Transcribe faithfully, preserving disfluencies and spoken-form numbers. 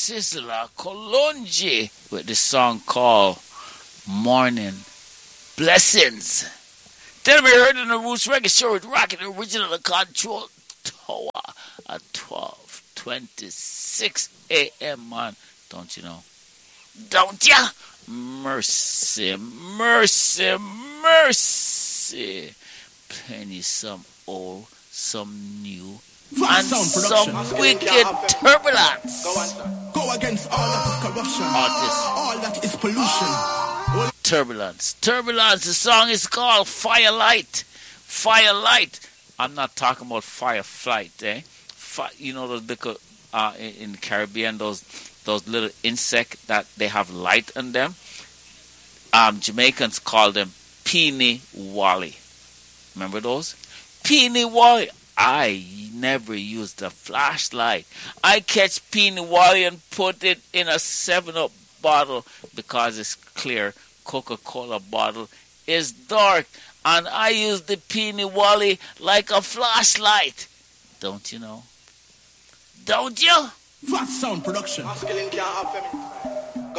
Sizzla Kalonji with the song called Morning Blessings. Then we heard in the Roots Reggae Show with Rocket Original Control Tower at twelve twenty-six a.m. man. Don't you know? Don't ya? Mercy, mercy, mercy. Plenty some old, some new, and some wicked turbulence. Go against all that is corruption, Artists. all that is pollution. Turbulence. Turbulence. The song is called Firelight. Firelight. I'm not talking about fireflight, eh? Fi- you know those little, uh, in, in the Caribbean, those those little insects that they have light on them. Um, Jamaicans call them peeny wally. Remember those? Peeny wally. I never used a flashlight. I catch peeny wally and put it in a seven up bottle because it's clear. Coca-Cola bottle is dark, and I use the peeny wally like a flashlight. Don't you know? Don't you? Fat Sound Production. Masculine can't have feminine.